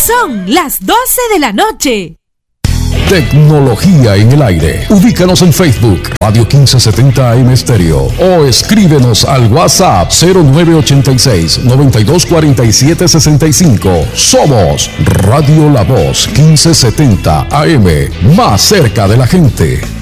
Son las 12 de la noche. Tecnología en el aire. Ubícanos en Facebook, Radio 1570 AM Stereo, o escríbenos al WhatsApp 0986-924765. Somos Radio La Voz 1570 AM, más cerca de la gente.